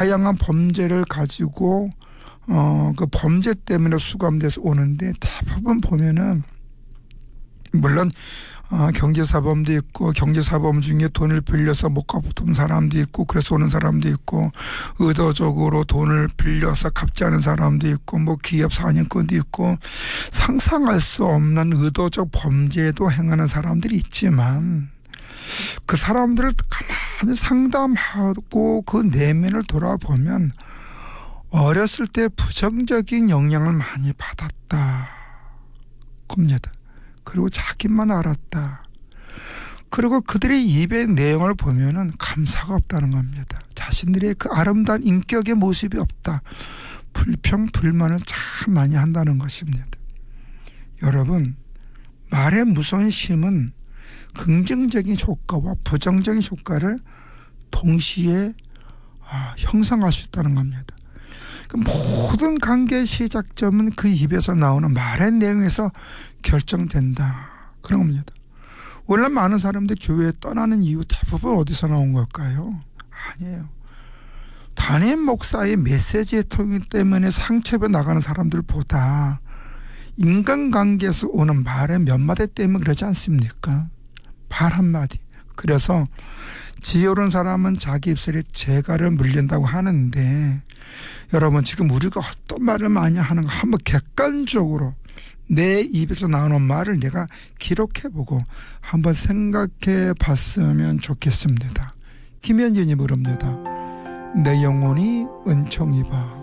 다양한 범죄를 가지고 그 범죄 때문에 수감돼서 오는데 대부분 보면은 물론 경제사범도 있고 경제사범 중에 돈을 빌려서 못 갚은 사람도 있고 그래서 오는 사람도 있고 의도적으로 돈을 빌려서 갚지 않은 사람도 있고 뭐 기업 사냥꾼도 있고 상상할 수 없는 의도적 범죄도 행하는 사람들이 있지만 그 사람들을 가만히 상담하고 그 내면을 돌아보면 어렸을 때 부정적인 영향을 많이 받았다 겁니다. 그리고 자기만 알았다. 그리고 그들의 입의 내용을 보면은 감사가 없다는 겁니다. 자신들의 그 아름다운 인격의 모습이 없다. 불평, 불만을 참 많이 한다는 것입니다. 여러분, 말의 무서운 힘은 긍정적인 효과와 부정적인 효과를 동시에 형성할 수 있다는 겁니다. 모든 관계의 시작점은 그 입에서 나오는 말의 내용에서 결정된다. 그런 겁니다. 원래 많은 사람들이 교회에 떠나는 이유 대부분 어디서 나온 걸까요? 아니에요. 담임 목사의 메시지 때문에 상처에 나가는 사람들보다 인간관계에서 오는 말의 몇 마디 때문에 그러지 않습니까? 말 한마디. 그래서 지혜로운 사람은 자기 입술에 재갈을 물린다고 하는데 여러분 지금 우리가 어떤 말을 많이 하는가 한번 객관적으로 내 입에서 나오는 말을 내가 기록해보고 한번 생각해 봤으면 좋겠습니다. 김현진이 부릅니다. 내 영혼이 은총이봐.